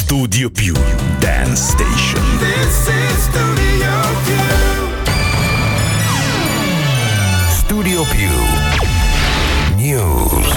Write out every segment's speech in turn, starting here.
Studio Più Dance Station. This is Studio Più. Studio Più News.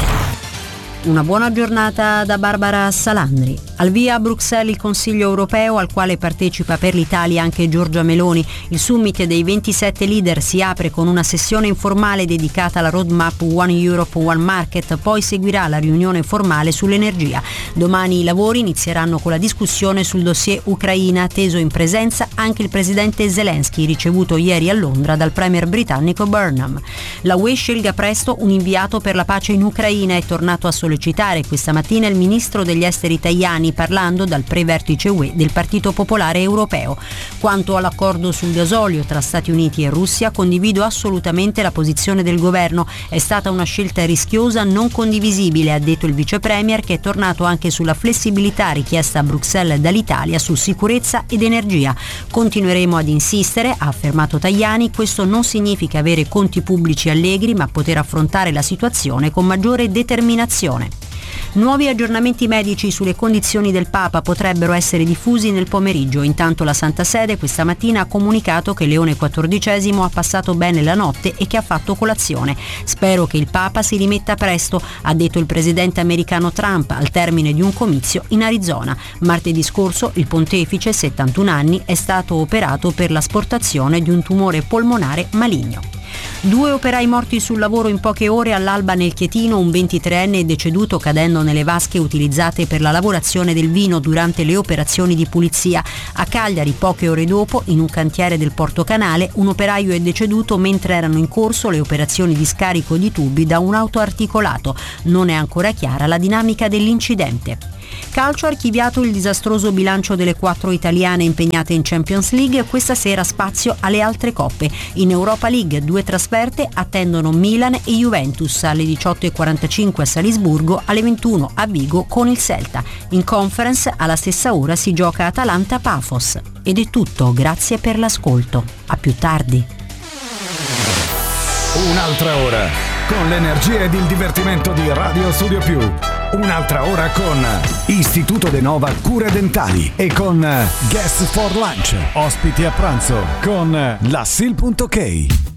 Una buona giornata da Barbara Salandri. Al via a Bruxelles il Consiglio europeo al quale partecipa per l'Italia anche Giorgia Meloni. Il summit dei 27 leader si apre con una sessione informale dedicata alla roadmap One Europe, One Market, poi seguirà la riunione formale sull'energia. Domani i lavori inizieranno con la discussione sul dossier Ucraina, atteso in presenza anche il presidente Zelensky, ricevuto ieri a Londra dal premier britannico Burnham. La UE scelga presto un inviato per la pace in Ucraina. È tornato a sollecitare questa mattina il ministro degli esteri Tajani, parlando dal pre-vertice UE del Partito Popolare Europeo. Quanto all'accordo sul gasolio tra Stati Uniti e Russia, condivido assolutamente la posizione del governo. È stata una scelta rischiosa, non condivisibile, ha detto il vice premier, che è tornato anche sulla flessibilità richiesta a Bruxelles dall'Italia su sicurezza ed energia. Continueremo ad insistere, ha affermato Tajani. Questo non significa avere conti pubblici allegri, ma poter affrontare la situazione con maggiore determinazione. Nuovi aggiornamenti medici sulle condizioni del Papa potrebbero essere diffusi nel pomeriggio. Intanto la Santa Sede questa mattina ha comunicato che Leone XIV ha passato bene la notte e che ha fatto colazione. Spero che il Papa si rimetta presto, ha detto il presidente americano Trump al termine di un comizio in Arizona. Martedì scorso il pontefice, 71 anni, è stato operato per l'asportazione di un tumore polmonare maligno. 2 operai morti sul lavoro in poche ore all'Alba nel Chietino. Un 23enne è deceduto cadendo nelle vasche utilizzate per la lavorazione del vino durante le operazioni di pulizia. A Cagliari, poche ore dopo, in un cantiere del Porto Canale, un operaio è deceduto mentre erano in corso le operazioni di scarico di tubi da un autoarticolato. Non è ancora chiara la dinamica dell'incidente. Calcio, archiviato il disastroso bilancio delle 4 italiane impegnate in Champions League. Questa sera spazio alle altre coppe. In Europa League 2 trasferte attendono Milan e Juventus, alle 18:45 a Salisburgo, alle 21 a Vigo con il Celta. In Conference alla stessa ora si gioca Atalanta-Pafos. Ed è tutto, grazie per l'ascolto. A più tardi. Un'altra ora con l'energia ed il divertimento di Radio Studio Più. Un'altra ora con Istituto De Nova Cure Dentali e con Guest for Lunch. Ospiti a pranzo con la Sil.k.